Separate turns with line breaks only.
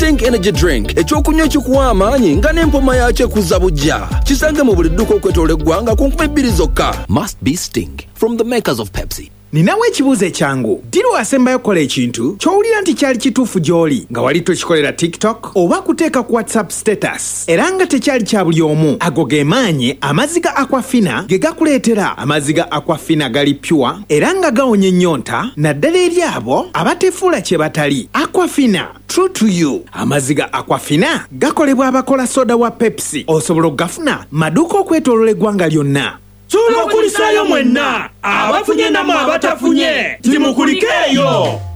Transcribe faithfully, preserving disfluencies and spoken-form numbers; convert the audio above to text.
Stink Energy Drink ekyokunywa ekikuwa amaanyi nga n'empoma yakyo ekuzza bujja. Kisange mu buli dduuka okwetoola eggwanga ku nkumi bbiri zokka. Must be Stink from the makers of Pepsi.
Ninawe ekibuuzo ekyangu. Ddi lwasembayo kukola ekintu ky'owulira nti kyali kituufu gy'oli nga wali tokikolera TikTok oba kuteeka ku WhatsApp status era nga tekyali kya buli omu? Ago ge maanyi amazzi ga Aquafina ge gakuleetera. Amazzi ga Aquafina gali pure era nga gawonya ennyonta naddala eri abo abatefuula kye batali. Aquafina, true to you. Amazzi ga Aquafina gakolebwa abakola soda wa Pepsi. Osobola okugafuna maduuka okwetooloola eggwanga lyonna.
Tulo kulisayo mwenna abafunye namwe abatafunye timukulikeeyo.